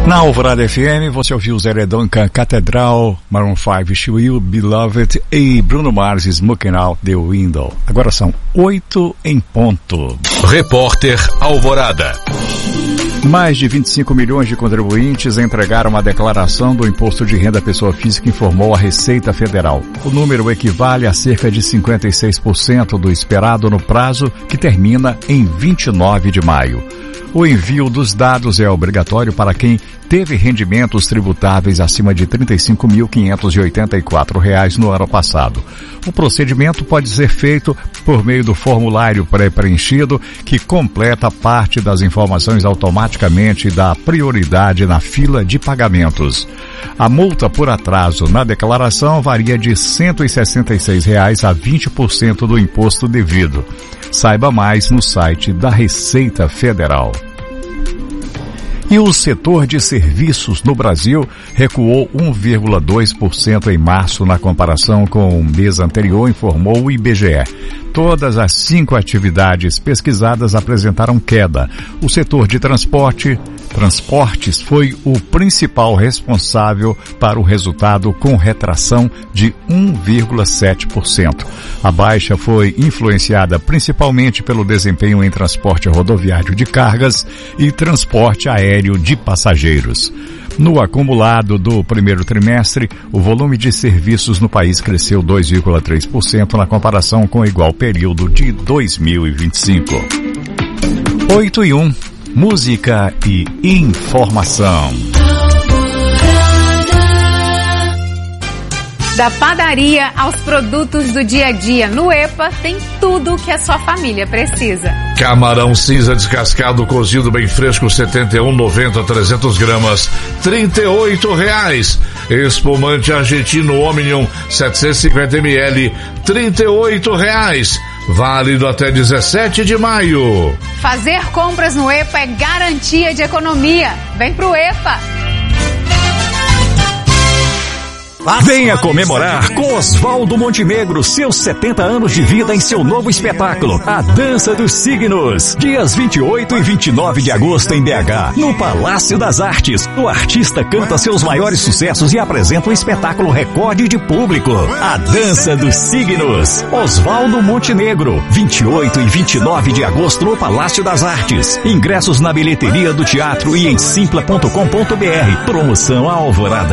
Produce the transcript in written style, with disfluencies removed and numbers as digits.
Na Alvorada FM, você ouviu Zé Duncan, Catedral, Maroon 5, She Will Be Loved e Bruno Mars, Smoking Out the Window. Agora são 8 em ponto. Repórter Alvorada. Mais de 25 milhões de contribuintes entregaram a declaração do Imposto de Renda à Pessoa Física, informou a Receita Federal. O número equivale a cerca de 56% do esperado no prazo, que termina em 29 de maio. O envio dos dados é obrigatório para quem teve rendimentos tributáveis acima de R$ 35.584 no ano passado. O procedimento pode ser feito por meio do formulário pré-preenchido, que completa parte das informações automaticamente e dá prioridade na fila de pagamentos. A multa por atraso na declaração varia de R$ 166 a 20% do imposto devido. Saiba mais no site da Receita Federal. E o setor de serviços no Brasil recuou 1,2% em março na comparação com o mês anterior, informou o IBGE. Todas as 5 atividades pesquisadas apresentaram queda. O setor de transportes foi o principal responsável para o resultado, com retração de 1,7%. A baixa foi influenciada principalmente pelo desempenho em transporte rodoviário de cargas e transporte aéreo de passageiros. No acumulado do primeiro trimestre, o volume de serviços no país cresceu 2,3% na comparação com o igual período de 2025. 8:01. Música e informação. Da padaria aos produtos do dia a dia, no EPA tem tudo o que a sua família precisa. Camarão cinza descascado cozido bem fresco, R$ 71,90, 300 gramas, R$ 38,00. Espumante argentino Omnium, 750 ml, R$ 38,00. Válido até 17 de maio. Fazer compras no EPA é garantia de economia. Vem pro EPA. Venha comemorar com Oswaldo Montenegro seus 70 anos de vida em seu novo espetáculo, A Dança dos Signos. Dias 28 e 29 de agosto em BH, no Palácio das Artes. O artista canta seus maiores sucessos e apresenta um espetáculo recorde de público. A Dança dos Signos. Oswaldo Montenegro. 28 e 29 de agosto no Palácio das Artes. Ingressos na bilheteria do teatro e em simpla.com.br. Promoção Alvorada